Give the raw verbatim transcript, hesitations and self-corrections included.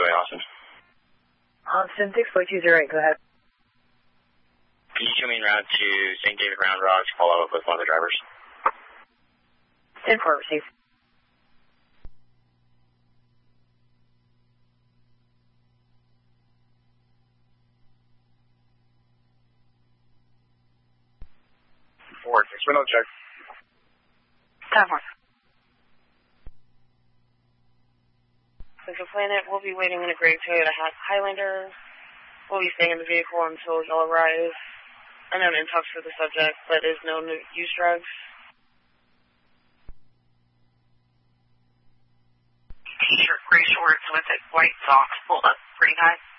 Freeway, Austin. Austin, six four two zero eight, go ahead. Can you show me en route to Saint David Round Rock to follow up with one of the drivers? ten four, receive. Four, six, window check. ten four. Central Planet, we'll be waiting in a gray Toyota Highlander. We'll be staying in the vehicle until y'all arrive. I know in talks with the subject, but is known to use drugs. T-shirt, gray shorts with a white socks pulled up pretty high.